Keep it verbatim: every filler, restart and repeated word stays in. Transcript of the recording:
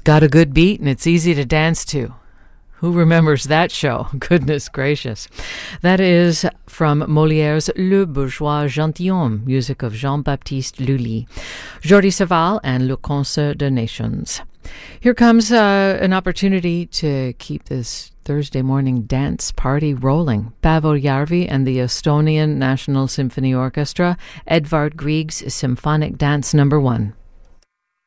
got a good beat and it's easy to dance to. Who remembers that show? Goodness gracious. That is from Molière's Le Bourgeois Gentilhomme, music of Jean-Baptiste Lully, Jordi Savall and Le Concert des Nations. Here comes uh, an opportunity to keep this Thursday morning dance party rolling. Paavo Järvi and the Estonian National Symphony Orchestra, Edvard Grieg's Symphonic Dance Number One.